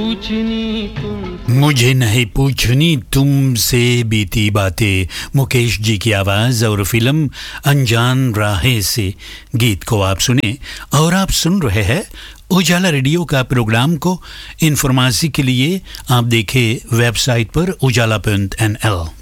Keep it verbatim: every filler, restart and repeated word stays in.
मुझे नहीं पूछनी तुमसे बीती बातें, मुकेश जी की आवाज़ और फिल्म अनजान राहें से गीत को आप सुने। और आप सुन रहे हैं उजाला रेडियो का प्रोग्राम को। इन्फॉर्मेशन के लिए आप देखें वेबसाइट पर उजाला पॉइंट एन एल।